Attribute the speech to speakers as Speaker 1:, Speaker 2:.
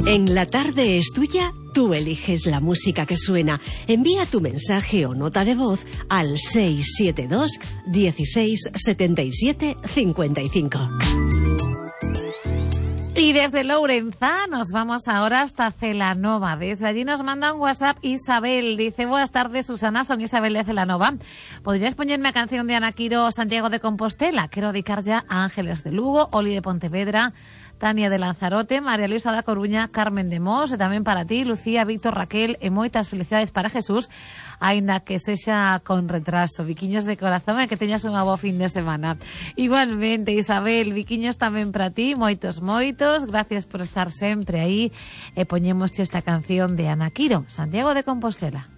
Speaker 1: En La Tarde es Tuya, tú eliges la música que suena. Envía tu mensaje o nota de voz al 672 16 77 55.
Speaker 2: Y desde Lourenza nos vamos ahora hasta Celanova. Desde allí nos manda un WhatsApp Isabel. Dice: buenas tardes, Susana, son Isabel de Celanova. ¿Podrías ponerme a canción de Ana Quiro, Santiago de Compostela? Quiero dedicar ya a Ángeles de Lugo, Oli de Pontevedra, Tania de Lanzarote, María Luisa da Coruña, Carmen de Mos, e tamén para ti, Lucía, Víctor, Raquel, e moitas felicidades para Jesús, aínda que sexa con retraso. Viquiños de corazón e que teñas unha boa fin de semana. Igualmente, Isabel, viquiños tamén para ti, moitos, gracias por estar sempre aí, e poñémosche esta canción de Ana Quiro, Santiago de Compostela.